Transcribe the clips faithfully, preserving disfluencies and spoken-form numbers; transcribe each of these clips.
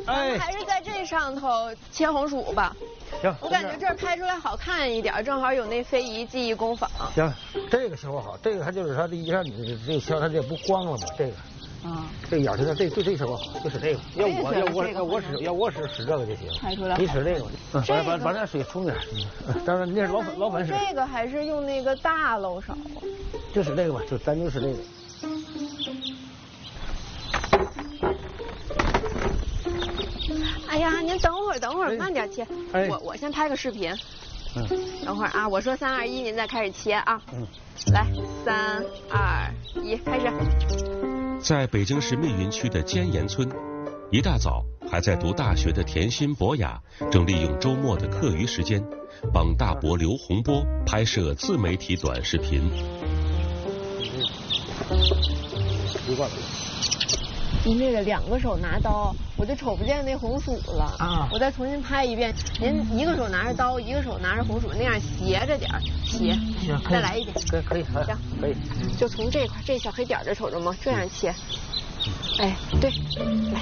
咱们还是在这上头切红薯吧。 行， 我感觉这儿拍出来好看一点，正好有那非遗技艺工坊。 行，这个效果好，这个它就是它这一下你这削它这不光了吗？这个。啊，这眼现在这这这效果好，就使这个。要我要我要我使要我使使这个就行。 拍出来。 你使这个，把把把那水冲点。当然那是老粉老粉使。 这个还是用那个大漏勺。 就使这个吧，就咱就使这个。 哎呀，您等会儿等会儿，慢点切。 哎。 我我先拍个视频。 嗯。 等会儿啊，我说三二一，您再开始切啊。嗯。来，三二一，开始。 在北京市密云区的尖岩村，一大早还在读大学的甜心博雅正利用周末的课余时间，帮大伯刘洪波拍摄自媒体短视频。 习惯了。 您这个两个手拿刀，我就瞅不见那红薯了啊！我再重新拍一遍。您一个手拿着刀，一个手拿着红薯，那样斜着点切。 行， 再来一点。 可以可以，行，可以。 就从这块这小黑点这瞅着吗？这样切。哎，对，来。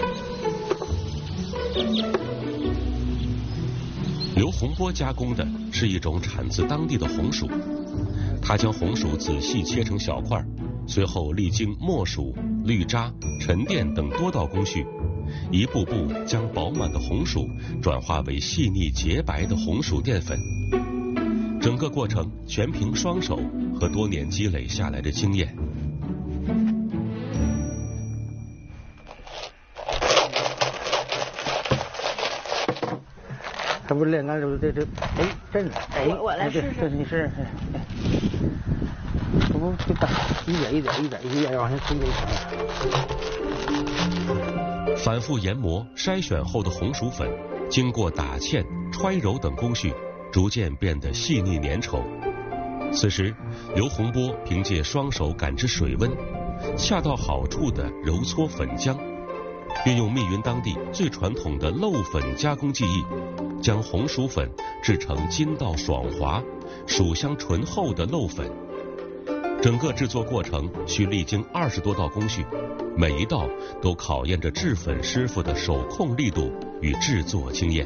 刘洪波加工的是一种产自当地的红薯，他将红薯仔细切成小块，随后历经磨薯、滤渣、沉淀等多道工序，一步步将饱满的红薯转化为细腻洁白的红薯淀粉。整个过程全凭双手和多年积累下来的经验。 他不是练干这这这，哎，真的，哎， 我我来试试， 你试试，这不这大一点一点一点一点往下推就行。 反复研磨筛选后的红薯粉，经过打芡、揣揉等工序，逐渐变得细腻粘稠。此时，刘洪波凭借双手感知水温，恰到好处地揉搓粉浆，运用密云当地最传统的漏粉加工技艺，将红薯粉制成筋道爽滑、薯香醇厚的漏粉。整个制作过程需历经二十多道工序，每一道都考验着制粉师傅的手控力度与制作经验。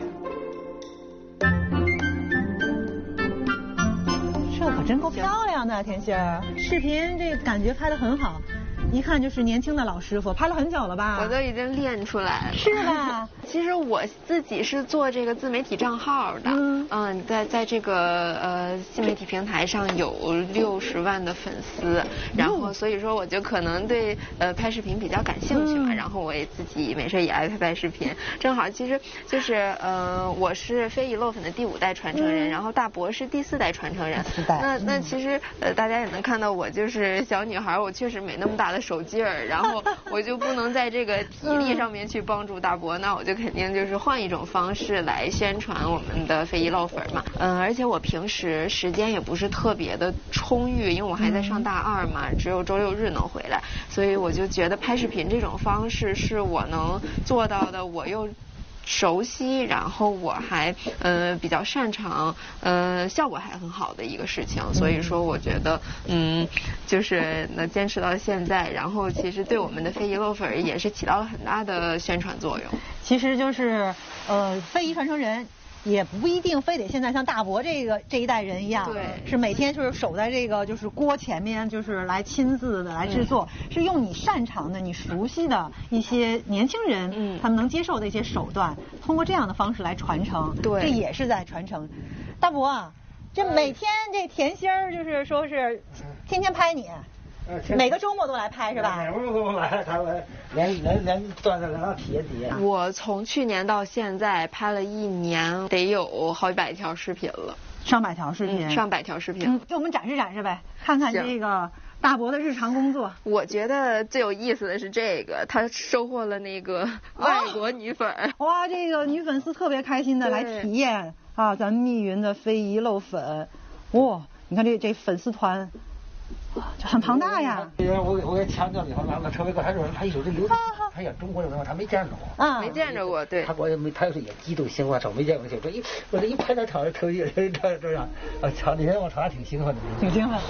这可真够漂亮的，甜心儿，视频这个感觉拍得很好。一看就是年轻的老师傅，拍了很久了吧？ 我都已经练出来了。 是吧？ 其实我自己是做这个自媒体账号的，嗯，嗯在在这个呃新媒体平台上有六十万的粉丝，然后所以说我就可能对呃拍视频比较感兴趣嘛，嗯、然后我也自己没事也爱拍拍视频。正好其实就是呃我是非遗漏粉的第五代传承人，嗯、然后大伯是第四代传承人。 四代。 那那其实呃大家也能看到我就是小女孩，我确实没那么大的手劲儿，然后我就不能在这个体力上面去帮助大伯，那我就肯定就是换一种方式来宣传我们的非遗漏粉嘛。嗯，而且我平时时间也不是特别的充裕，因为我还在上大二嘛，只有周六日能回来，所以我就觉得拍视频这种方式是我能做到的，我又熟悉，然后我还呃比较擅长，呃效果还很好的一个事情，所以说我觉得嗯就是能坚持到现在，然后其实对我们的非遗漏粉也是起到了很大的宣传作用。 其实就是呃非遗传承人。也不一定非得现在像大伯这个这一代人一样， 对， 是每天就是守在这个就是锅前面，就是来亲自的来制作，嗯、是用你擅长的、你熟悉的一些年轻人，嗯，他们能接受的一些手段，通过这样的方式来传承， 对， 这也是在传承。大伯啊，这每天这甜心儿就是说是天天拍你。每个周末都来拍是吧？ 每个周末都来，他们连连连锻炼两体验体验。 我从去年到现在拍了一年，得有好几百条视频了。 上百条视频？ 嗯、上百条视频。 嗯，给我们展示展示呗，看看这个大伯的日常工作。 我觉得最有意思的是这个，他收获了那个外国女粉。 哦、哇，这个女粉丝特别开心的来体验啊，咱们密云的非遗漏粉。哇、哦，你看这这粉丝团。就很庞大呀！ 我我也强调以后，咱们车伟哥他说他有这流程，他演中国的文化他没见着过， 啊，没见着过，对。 他我也没，他要是也激动心花手没见过，这一我这一拍他场上特别这这样，啊，瞧那天我瞅他挺兴奋的， 挺兴奋。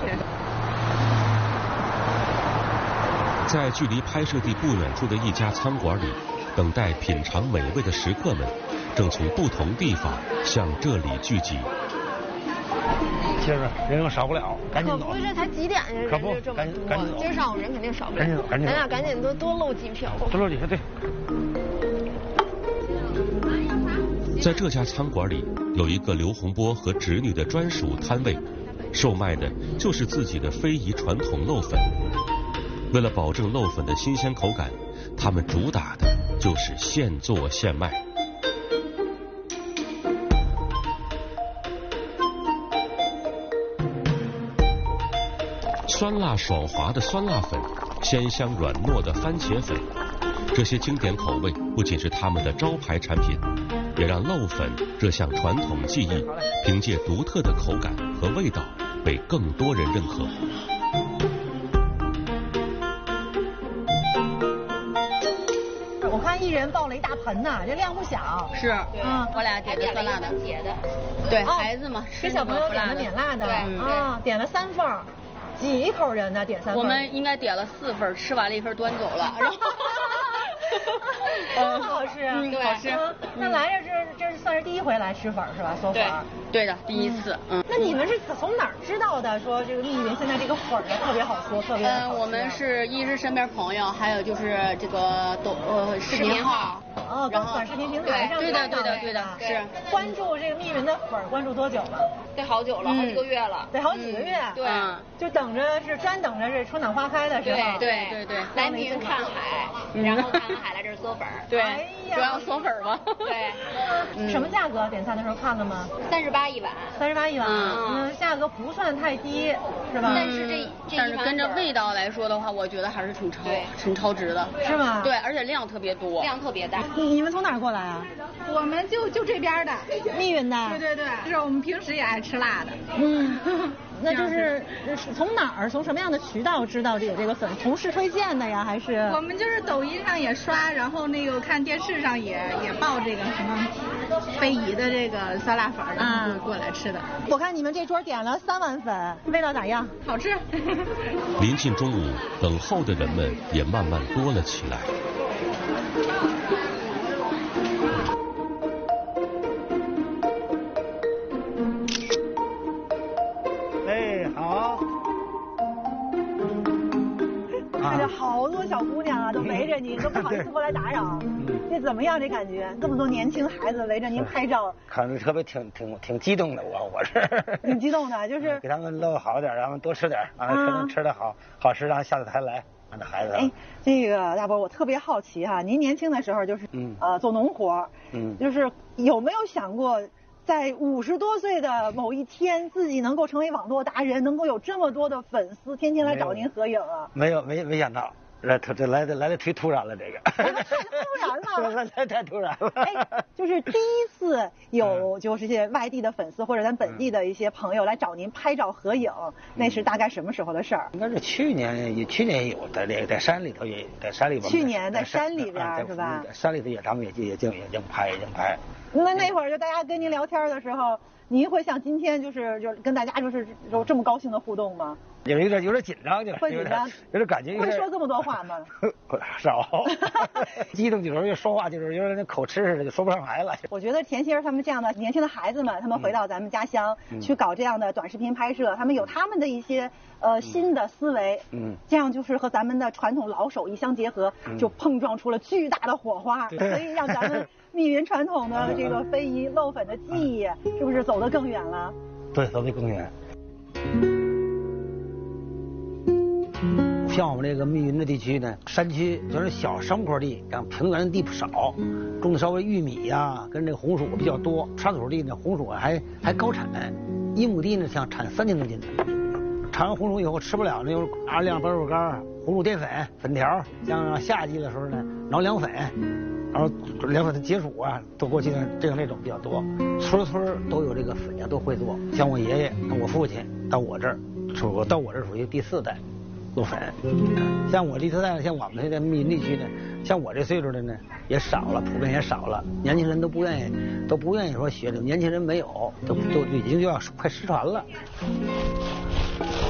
在距离拍摄地不远处的一家餐馆里， 等待品尝美味的食客们，正从不同地方向这里聚集。 今儿人又少不了，赶紧走。 可不是，才几点呀？人就这么多，今儿上午人肯定少不了。 赶紧走，赶紧走。 咱俩赶紧多多搂几票。 多搂几票，对。 在这家餐馆里，有一个刘洪波和侄女的专属摊位，售卖的就是自己的非遗传统漏粉。为了保证漏粉的新鲜口感，他们主打的就是现做现卖。酸辣爽滑的酸辣粉，鲜香软糯的番茄粉，这些经典口味不仅是他们的招牌产品，也让漏粉这项传统技艺凭借独特的口感和味道被更多人认可。 我看一人抱了一大盆呢，这量不小。 是，嗯，我俩点的酸辣的，对，孩子嘛， 给小朋友点的点辣的，啊，点了三份。几口人呢？点三份。 我们应该点了四份，吃完了一份端走了。然后真好吃， 嗯，好吃。 那来这这这算是第一回来吃粉是吧？嗦粉。 对的，第一次。嗯。 那你们是从哪儿知道的？说这个密云现在这个粉呢特别好嗦，特别好吃。 嗯，我们是一是身边朋友，还有就是这个抖呃视频号。 哦，然后短视频平台上。 对的，对的，对的，是。 关注这个密云的粉，关注多久了？ 得好久了，好几个月了。 得好几个月。 对。 就等着是专等着是春暖花开的时候。 对对对。 来密云看海，然后看完海来这儿嗦粉。 对。主要嗦粉嘛。 对。 什么价格？点餐的时候看了吗？ 三十八一碗。 三十八一碗。嗯，价格不算太低，是吧？ 但是这但是跟着味道来说的话，我觉得还是挺超挺超值的。 是吗？ 对，而且量特别多， 量特别大。 你你们从哪儿过来啊？ 我们就就这边的， 密云的。 对对对，就是我们平时也爱吃辣的。 嗯，那就是从哪儿，从什么样的渠道知道这有这个粉？同事推荐的呀，还是？ 我们就是抖音上也刷，然后那个看电视上也也报这个什么非遗的这个酸辣粉，然后就过来吃的。 我看你们这桌点了三碗粉，味道咋样？ 好吃。 临近中午，等候的人们也慢慢多了起来。 好多小姑娘啊，都围着你，都不好意思过来打扰。这怎么样？这感觉？这么多年轻孩子围着您拍照， 看着特别挺挺挺激动的，我我是。 挺激动的，就是给他们弄好点，让他们多吃点，让他们吃的好好吃，让下次还来，让这孩子。 哎，这个大伯，我特别好奇哈，您年轻的时候就是嗯呃做农活，嗯，就是有没有想过？在五十多岁的某一天，自己能够成为网络达人，能够有这么多的粉丝，天天来找您合影啊？ 没有，没没想到，这这来的来的忒突然了，这个。 太突然了。 来来太突然了。 哎，就是第一次有就是些外地的粉丝或者咱本地的一些朋友来找您拍照合影，那是大概什么时候的事儿？ 应该是去年，也去年有，在这个在山里头也在山里边。 去年在山里边是吧？ 山里头也他们也也净也净拍也净拍。 那那会儿就大家跟您聊天的时候，您会像今天就是就是跟大家就是有这么高兴的互动吗？ 有有点有点紧张，就是会紧张， 有点感觉。 会说这么多话吗？ 少，激动有时候说话就是有点那口吃似的，就说不上来了。 我觉得田心儿他们这样的年轻的孩子们，他们回到咱们家乡、嗯、去搞这样的短视频拍摄，他们有他们的一些呃新的思维，嗯，这样就是和咱们的传统老手一相结合，嗯、就碰撞出了巨大的火花，所以让咱们密云传统的这个非遗漏粉的技艺，是不是走得更远了？ 对，走得更远。像我们这个密云的地区呢，山区就是小山坡地，然后平原地不少，种的稍微玉米呀、啊，跟这个红薯比较多。沙土地呢，红薯还还高产，一亩地呢想产三千多斤。产完红薯以后吃不了，那有二两白薯干、红薯淀粉、粉条。像夏季的时候呢，挠凉粉，然后凉粉的解暑啊，都过去呢，这样那种比较多。村村都有这个粉呀，都会做。像我爷爷、我父亲到我这儿，属到我这儿属于第四代。做粉，像我这次代，像我们这个密云地区呢，像我这岁数的呢也少了，普遍也少了，年轻人都不愿意，都不愿意说学这个，年轻人没有，都都已经就要快失传了。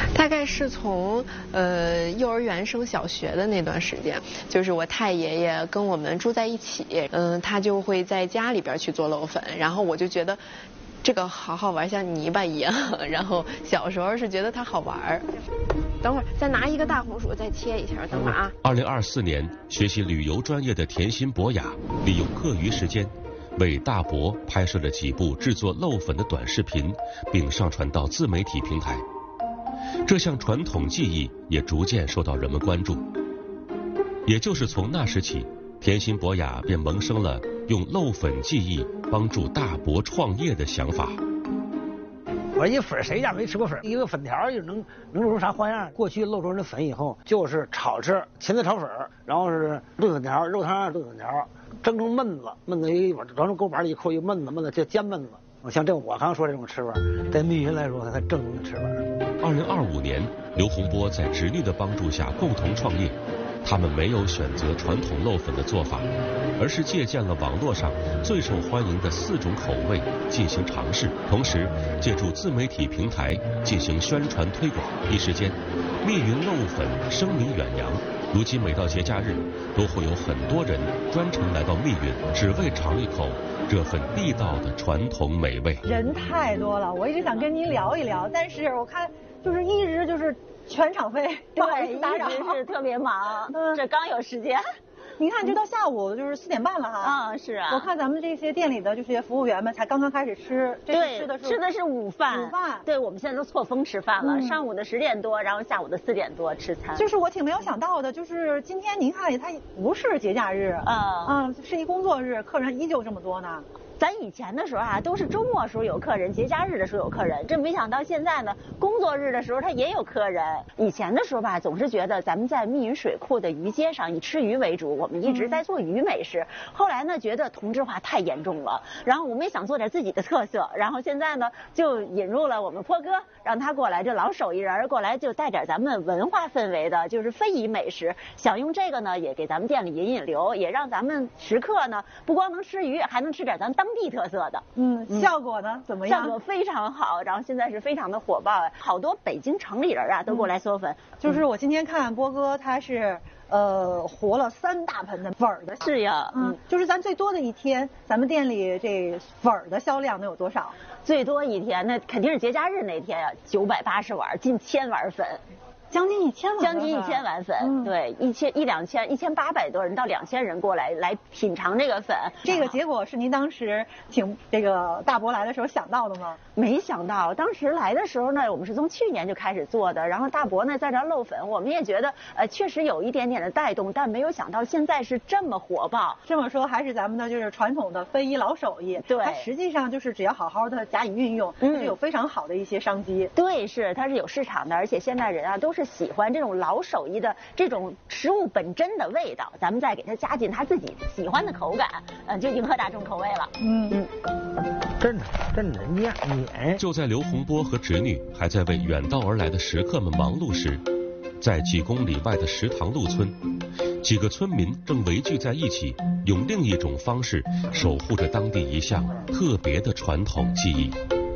大概是从呃幼儿园升小学的那段时间，就是我太爷爷跟我们住在一起，嗯、呃，他就会在家里边去做漏粉，然后我就觉得这个好好玩，像泥巴一样。然后小时候是觉得它好玩。等会儿再拿一个大红薯再切一下，等会儿啊。 二零二四年，学习旅游专业的甜心博雅利用课余时间，为大伯拍摄了几部制作漏粉的短视频，并上传到自媒体平台。这项传统技艺也逐渐受到人们关注。也就是从那时起，甜心博雅便萌生了用漏粉技艺帮助大伯创业的想法。 我一粉谁家没吃过粉？一个粉条就能能做出啥花样？过去漏出来的粉以后，就是炒吃，芹菜炒粉，然后是炖粉条，肉汤炖粉条，蒸成焖子，焖子一碗，装成锅碗里一扣一焖子，焖子叫煎焖子。像这我刚说这种吃法，在密云来说，它正宗的吃法。 二零二五年，刘洪波在侄女的帮助下共同创业。他们没有选择传统漏粉的做法，而是借鉴了网络上最受欢迎的四种口味进行尝试，同时借助自媒体平台进行宣传推广。一时间，密云漏粉声名远扬。如今每到节假日，都会有很多人专程来到密云，只为尝一口这份地道的传统美味。 人太多了，我一直想跟您聊一聊，但是我看就是一直就是。全场飞， 对，一直是特别忙，嗯，这刚有时间。 您看，这到下午就是四点半了哈。 嗯，是啊。 我看咱们这些店里的这些服务员们才刚刚开始吃，这对， 吃的是吃的是午饭。 午饭。 对，我们现在都错峰吃饭了，嗯、上午的十点多，然后下午的四点多吃餐。 就是我挺没有想到的，就是今天您看，它不是节假日， 嗯嗯，是一工作日，客人依旧这么多呢。 咱以前的时候啊，都是周末时候有客人，节假日的时候有客人。这没想到现在呢，工作日的时候他也有客人。以前的时候吧，总是觉得咱们在密云水库的鱼街上以吃鱼为主，我们一直在做鱼美食。嗯、后来呢，觉得同质化太严重了，然后我们也想做点自己的特色。然后现在呢，就引入了我们坡哥，让他过来，这老手艺人过来就带点咱们文化氛围的，就是非遗美食。想用这个呢，也给咱们店里引引流，也让咱们食客呢不光能吃鱼，还能吃点咱当地特色的。 嗯，效果呢怎么样？ 效果非常好，然后现在是非常的火爆，好多北京城里人啊都过来嗦粉。嗯、 就是我今天看波哥他是呃和了三大盆的粉儿的。 是呀， 嗯，就是咱最多的一天，咱们店里这粉儿的销量能有多少？ 最多一天那肯定是节假日那天呀、啊，九百八十碗，近千碗粉。 将近一千碗， 将近一千碗粉，嗯、对，一千一两千，一千八百多人到两千人过来来品尝这个粉。 这个结果是您当时请这个大伯来的时候想到的吗？ 没想到，当时来的时候呢，我们是从去年就开始做的，然后大伯呢在这漏粉，我们也觉得呃确实有一点点的带动，但没有想到现在是这么火爆。 这么说还是咱们的就是传统的非遗老手艺， 对， 它实际上就是只要好好的加以运用，嗯，就有非常好的一些商机。 对，是它是有市场的，而且现在人啊都是喜欢这种老手艺的这种食物本真的味道，咱们再给它加进他自己喜欢的口感，嗯，就迎合大众口味了。 嗯嗯， 真的真的面面。 就在刘洪波和侄女还在为远道而来的食客们忙碌时，在几公里外的石塘路村，几个村民正围聚在一起，用另一种方式守护着当地一项特别的传统技艺。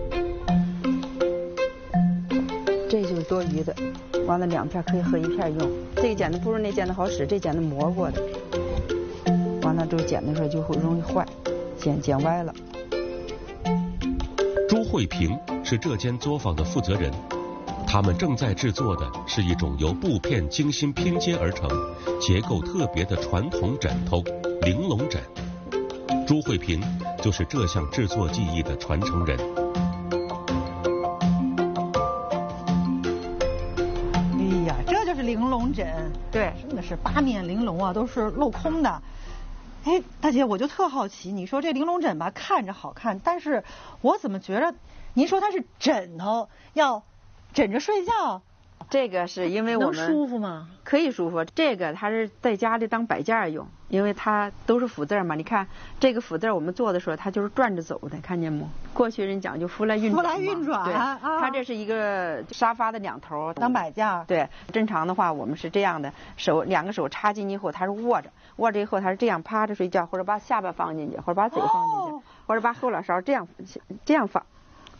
这就是多余的，完了两片可以合一片用。这个剪子不如那剪子好使，这剪子磨过的，完了之后剪的时候就会容易坏，剪剪歪了。 朱慧萍是这间作坊的负责人，他们正在制作的是一种由布片精心拼接而成、结构特别的传统枕头——玲珑枕。朱慧萍就是这项制作技艺的传承人。 玲珑枕， 对， 真的是八面玲珑啊，都是镂空的。哎，大姐，我就特好奇，你说这玲珑枕吧，看着好看，但是我怎么觉得，您说它是枕头，要枕着睡觉？ 这个是因为我们能舒服吗？ 可以舒服。这个它是在家里当摆件用，因为它都是福字嘛。你看这个福字我们做的时候，它就是转着走的，看见没？过去人讲究福来运转。 福来运转。 对， 啊、 它这是一个沙发的两头当摆件。 对，正常的话我们是这样的，手两个手插进去以后，它是握着，握着以后它是这样趴着睡觉，或者把下巴放进去，或者把嘴放进去，哦、或者把后脑勺这样这样放。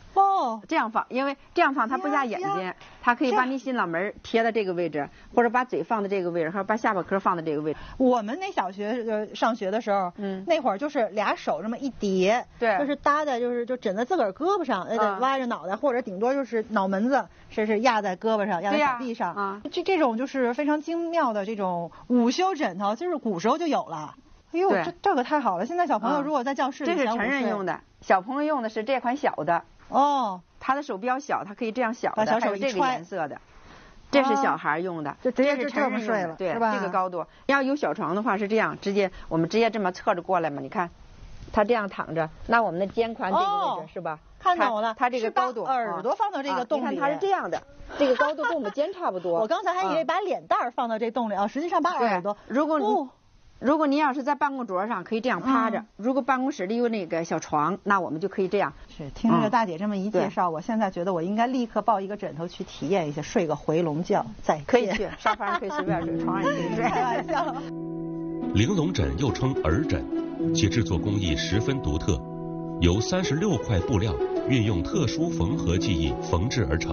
哦， 这样放，因为这样放它不压眼睛，它可以把你心脑门贴在这个位置，或者把嘴放在这个位置，或者把下巴壳放在这个位置。 我们那小学呃上学的时候，嗯，那会儿就是俩手这么一叠， 对， 就是搭在就是就枕在自个儿胳膊上，呃、 嗯， 歪着脑袋，或者顶多就是脑门子是是压在胳膊上，压在手臂上。啊，这这种就是非常精妙的这种午休枕头，就是古时候就有了。哎呦，这这个太好了！现在小朋友如果在教室里， 这是成人用的，小朋友用的是这款小的。 哦， 他的手比较小，他可以这样小的， 小手还有这个颜色的，这是小孩用的， 就直接是成人睡了， 对， 是吧？ 这个高度。要有小床的话是这样，直接我们直接这么侧着过来嘛，你看，他这样躺着，那我们的肩宽这个位置是吧？ 看懂了， 他这个高度， 耳朵放到这个洞里， 你看它是这样的，这个高度跟我们肩差不多。 我刚才还以为把脸蛋儿放到这洞里啊，实际上把耳朵。 如果你如果您要是在办公桌上，可以这样趴着；如果办公室里有那个小床，那我们就可以这样。 是，听着大姐这么一介绍，我现在觉得我应该立刻抱一个枕头去体验一下，睡个回笼觉。再可以去沙发上可以随便睡，床上也可以睡。 开玩笑。 玲珑枕又称耳枕，其制作工艺十分独特，由三十六块布料运用特殊缝合技艺缝制而成。